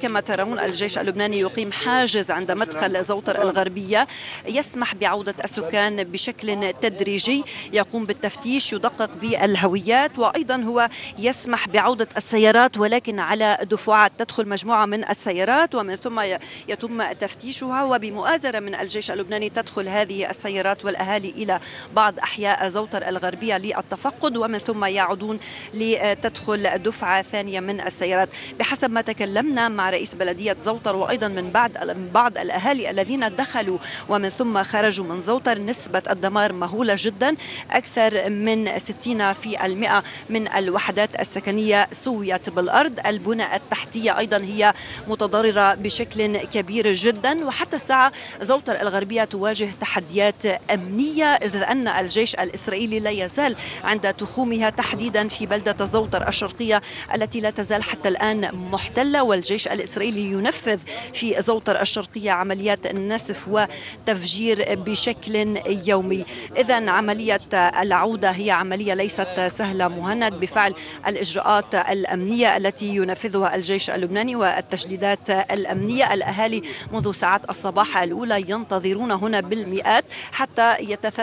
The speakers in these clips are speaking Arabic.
كما ترون الجيش اللبناني يقيم حاجز عند مدخل زوطر الغربية يسمح بعودة السكان بشكل تدريجي، يقوم بالتفتيش، يدقق بالهويات، وأيضا هو يسمح بعودة السيارات ولكن على دفعات. تدخل مجموعة من السيارات ومن ثم يتم تفتيشها، وبمؤازرة من الجيش اللبناني تدخل هذه السيارات والأهالي إلى بعض أحياء زوطر الغربية للتفقد، ومن ثم يعودون لتدخل دفعة ثانية من السيارات. بحسب ما تكلمنا مع رئيس بلدية زوطر وأيضا من بعض الأهالي الذين دخلوا ومن ثم خرجوا من زوطر، نسبة الدمار مهولة جدا. أكثر من 60% من الوحدات السكنية سويت بالأرض، البنى التحتية أيضا هي متضررة بشكل كبير جدا. وحتى الساعة زوطر الغربية تواجه تحديات أمنية، إذ أن الجيش الإسرائيلي لا يزال عند تخومها تحديدا في بلدة زوطر الشرقية التي لا تزال حتى الآن محتلة، والجيش الإسرائيلي ينفذ في زوطر الشرقية عمليات نسف وتفجير بشكل يومي. إذن عملية العودة هي عملية ليست سهلة مهند، بفعل الإجراءات الأمنية التي ينفذها الجيش اللبناني والتشديدات الأمنية. الأهالي منذ ساعات الصباح الأولى ينتظرون هنا بالمئات حتى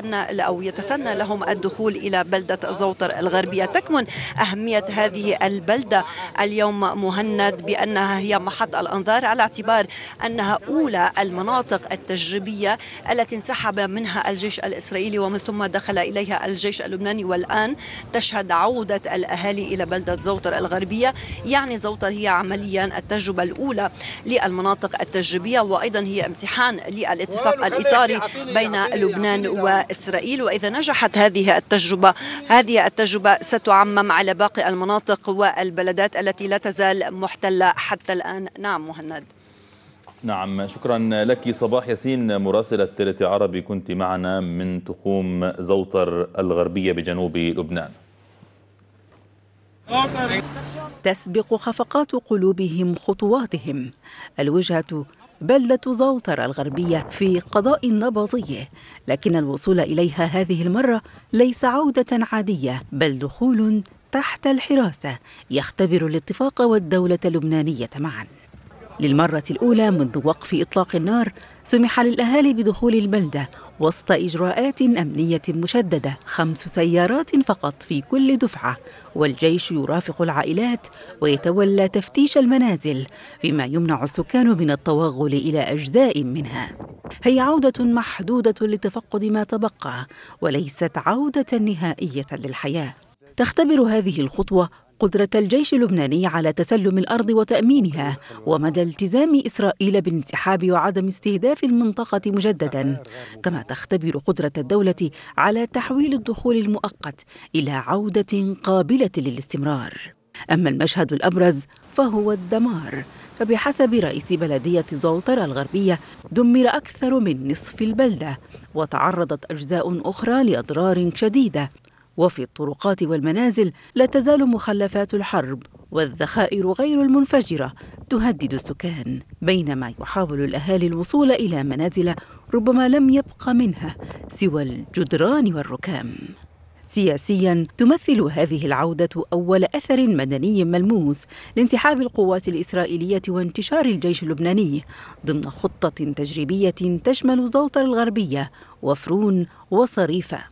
يتسنى لهم الدخول إلى بلدة زوطر الغربية. تكمن أهمية هذه البلدة اليوم مهند بأنها هي محط الأنظار، على اعتبار أنها أولى المناطق التجريبية التي انسحب منها الجيش الإسرائيلي ومن ثم دخل إليها الجيش اللبناني، والآن تشهد عودة الأهالي إلى بلدة زوطر الغربية. يعني زوطر هي عمليا التجربة الأولى للمناطق التجريبية، وأيضا هي امتحان للاتفاق الإطاري بين لبنان وإسرائيل. وإذا نجحت هذه التجربة ستعمم على باقي المناطق والبلدات التي لا تزال محتلة حتى الآن. نعم مهند. نعم، شكرا لك صباح ياسين مراسلة تيلي عربي، كنت معنا من تخوم زوطر الغربية بجنوب لبنان. تسبق خفقات قلوبهم خطواتهم. الوجهة بلدة زوطر الغربية في قضاء نبطيه، لكن الوصول إليها هذه المرة ليس عودة عادية، بل دخول تحت الحراسة يختبر الاتفاق والدولة اللبنانية معا. للمرة الأولى منذ وقف إطلاق النار سمح للأهالي بدخول البلدة وسط إجراءات أمنية مشددة، 5 سيارات فقط في كل دفعة، والجيش يرافق العائلات ويتولى تفتيش المنازل، فيما يمنع السكان من التوغل إلى أجزاء منها. هي عودة محدودة لتفقد ما تبقى، وليست عودة نهائية للحياة. تختبر هذه الخطوة قدرة الجيش اللبناني على تسلم الأرض وتأمينها، ومدى التزام إسرائيل بالانسحاب وعدم استهداف المنطقة مجددا، كما تختبر قدرة الدولة على تحويل الدخول المؤقت إلى عودة قابلة للاستمرار. أما المشهد الأبرز فهو الدمار، فبحسب رئيس بلدية زوطر الغربية دمر أكثر من نصف البلدة، وتعرضت أجزاء أخرى لأضرار شديدة. وفي الطرقات والمنازل لا تزال مخلفات الحرب والذخائر غير المنفجرة تهدد السكان، بينما يحاول الأهالي الوصول إلى منازل ربما لم يبق منها سوى الجدران والركام. سياسياً تمثل هذه العودة أول أثر مدني ملموس لانسحاب القوات الإسرائيلية وانتشار الجيش اللبناني ضمن خطة تجريبية تشمل زوطر الغربية وفرون وصريفة.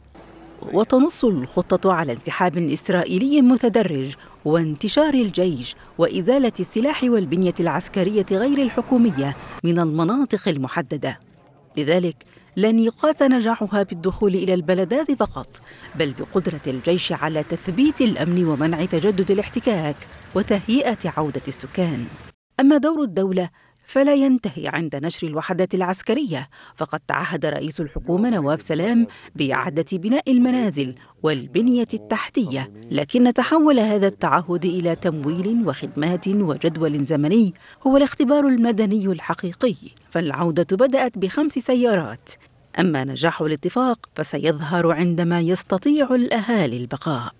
وتنص الخطة على انسحاب إسرائيلي متدرج وانتشار الجيش وإزالة السلاح والبنية العسكرية غير الحكومية من المناطق المحددة. لذلك لن يقاس نجاحها بالدخول إلى البلدات فقط، بل بقدرة الجيش على تثبيت الأمن ومنع تجدد الاحتكاك وتهيئة عودة السكان. أما دور الدولة فلا ينتهي عند نشر الوحدات العسكرية، فقد تعهد رئيس الحكومة نواف سلام بإعادة بناء المنازل والبنية التحتية، لكن تحول هذا التعهد إلى تمويل وخدمات وجدول زمني هو الاختبار المدني الحقيقي. فالعودة بدأت ب5 سيارات، أما نجاح الاتفاق فسيظهر عندما يستطيع الأهالي البقاء.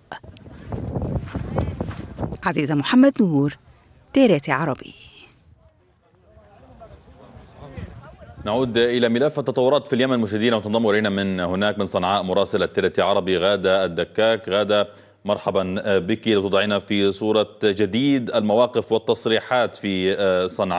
عزيزة محمد نور، تيلي عربي. نعود إلى ملف التطورات في اليمن مشاهدينا، وتنضم إلينا من هناك من صنعاء مراسلة تيلي عربي غادة الدكاك. غادة، مرحبا بك، لتضعينا في صورة جديد المواقف والتصريحات في صنعاء.